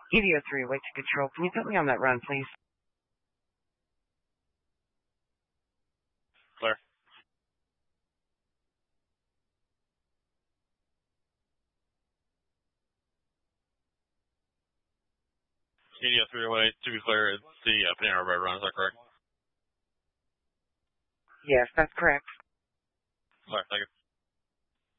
EDO 3, wait to control. Can you put me on that run, please? Clear. EDO 308, to be clear, it's the Panera Bread run, is that correct? Yes, that's correct. Clear, thank you.